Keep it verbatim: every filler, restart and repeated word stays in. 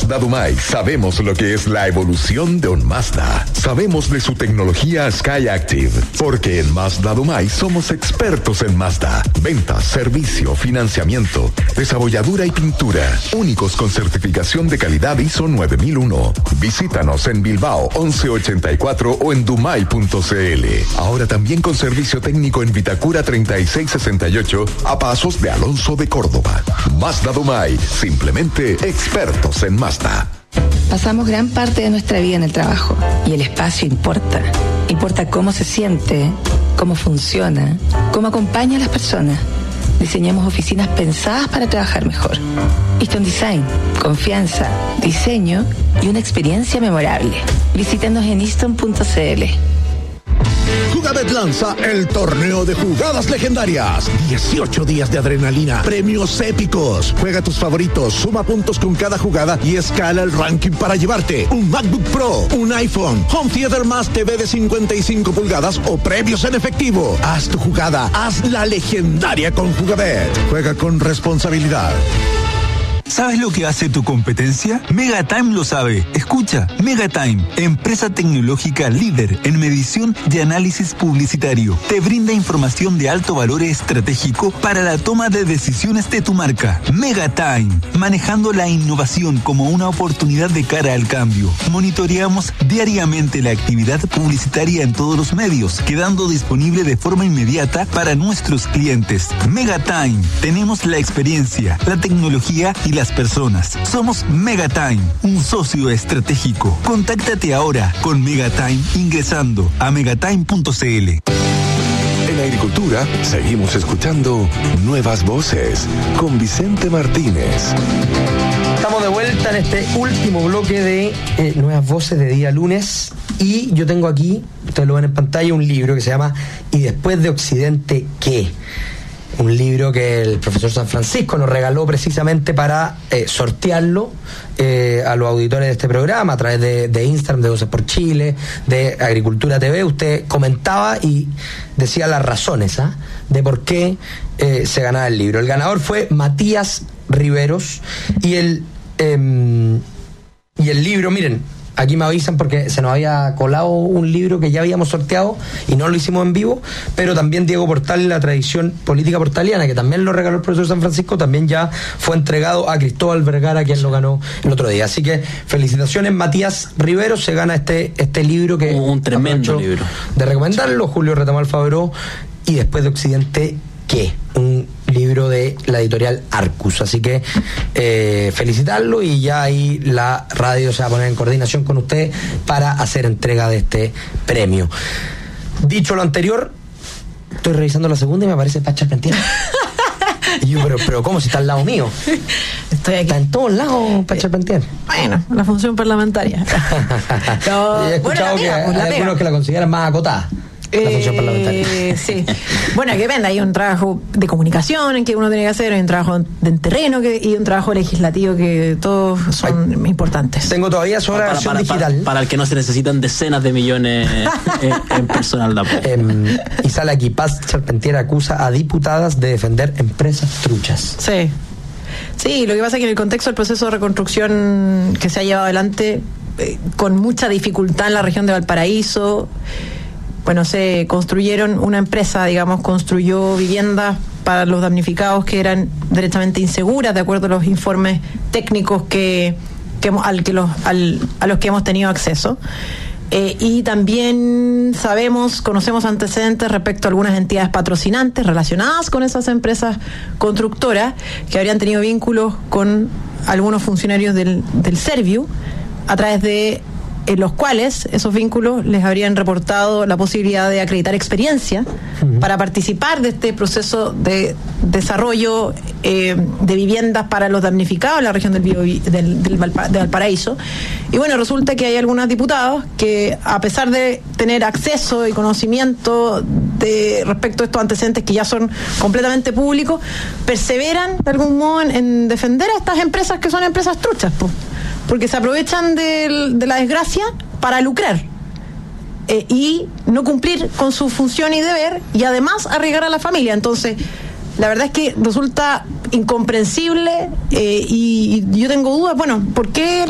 Mazda Dumay sabemos lo que es la evolución de un Mazda. Sabemos de su tecnología Skyactiv, porque en Mazda Dumay somos expertos en Mazda. Ventas, servicio, financiamiento, desabolladura y pintura. Únicos con certificación de calidad I S O nueve mil uno. Visítanos en Bilbao once ochenta y cuatro o en dumay punto c l. Ahora también con servicio técnico en Vitacura treinta y seis sesenta y ocho a pasos de Alonso de Córdoba. Mazda Dumay, simplemente expertos en Mazda. Pasamos gran parte de nuestra vida en el trabajo y el espacio importa. Importa cómo se siente, cómo funciona, cómo acompaña a las personas. Diseñamos oficinas pensadas para trabajar mejor. Easton Design, confianza, diseño y una experiencia memorable. Visítanos en easton punto c l. Jugabet lanza el torneo de jugadas legendarias. dieciocho días de adrenalina, premios épicos. Juega tus favoritos, suma puntos con cada jugada y escala el ranking para llevarte un MacBook Pro, un iPhone, Home Theater más T V de cincuenta y cinco pulgadas o premios en efectivo. Haz tu jugada, haz la legendaria con Jugabet. Juega con responsabilidad. ¿Sabes lo que hace tu competencia? Megatime lo sabe. Escucha, Megatime, empresa tecnológica líder en medición y análisis publicitario. Te brinda información de alto valor estratégico para la toma de decisiones de tu marca. Megatime, manejando la innovación como una oportunidad de cara al cambio. Monitoreamos diariamente la actividad publicitaria en todos los medios, quedando disponible de forma inmediata para nuestros clientes. Megatime, tenemos la experiencia, la tecnología y la las personas. Somos Megatime, un socio estratégico. Contáctate ahora con Megatime ingresando a megatime punto c l. En agricultura, seguimos escuchando Nuevas Voces con Vicente Martínez. Estamos de vuelta en este último bloque de eh, Nuevas Voces de día lunes. Y yo tengo aquí, ustedes lo ven en pantalla, un libro que se llama ¿Y después de Occidente qué? Un libro que el profesor San Francisco nos regaló precisamente para eh, sortearlo eh, a los auditores de este programa a través de, de Instagram, de Voces por Chile, de Agricultura T V. Usted comentaba y decía las razones ¿eh? de por qué eh, se ganaba el libro. El ganador fue Matías Riveros y el, eh, y el libro, miren, aquí me avisan porque se nos había colado un libro que ya habíamos sorteado y no lo hicimos en vivo, pero también Diego Portal, la tradición política portaliana, que también lo regaló el profesor San Francisco, también ya fue entregado a Cristóbal Vergara, quien lo ganó el otro día. Así que felicitaciones, Matías Rivero, se gana este, este libro que un tremendo libro de recomendarlo, Julio Retamal Fabró, y después de Occidente ¿qué? Un libro de la editorial Arcus. Así que eh, felicitarlo y ya ahí la radio se va a poner en coordinación con usted para hacer entrega de este premio. Dicho lo anterior, estoy revisando la segunda y me aparece Pacha Arpentier. Y yo, pero, pero ¿cómo? Si está al lado mío. Estoy aquí. Está en todos lados, Pacha Arpentier. Bueno, la función parlamentaria. No, he escuchado bueno, que hay algunos pega. que la consideran más acotada. La función parlamentaria. Eh, sí. Bueno, que depende, hay un trabajo de comunicación en que uno tiene que hacer, hay un trabajo de terreno que, y un trabajo legislativo que todos son Ay, importantes. Tengo todavía sobre la versión para, digital. Para, para el que no se necesitan decenas de millones en, en personal de apoyo. Eh, y sale aquí, Paz Charpentier acusa a diputadas de defender empresas truchas. Sí. Sí, lo que pasa es que en el contexto del proceso de reconstrucción que se ha llevado adelante eh, con mucha dificultad en la región de Valparaíso, bueno, se construyeron, una empresa, digamos, construyó viviendas para los damnificados que eran derechamente inseguras, de acuerdo a los informes técnicos que, que, al que los, al, a los que hemos tenido acceso. Eh, y también sabemos, conocemos antecedentes respecto a algunas entidades patrocinantes relacionadas con esas empresas constructoras que habrían tenido vínculos con algunos funcionarios del, del Serviu, a través de en los cuales esos vínculos les habrían reportado la posibilidad de acreditar experiencia uh-huh. para participar de este proceso de desarrollo eh, de viviendas para los damnificados en la región del, Bio, del, del Valpa, de Valparaíso. Y bueno, resulta que hay algunos diputados que, a pesar de tener acceso y conocimiento de respecto a estos antecedentes que ya son completamente públicos, perseveran de algún modo en, en defender a estas empresas que son empresas truchas, pues, porque se aprovechan de, de la desgracia para lucrar eh, y no cumplir con su función y deber, y además arriesgar a la familia. Entonces, la verdad es que resulta incomprensible eh, y, y yo tengo dudas, bueno, ¿por qué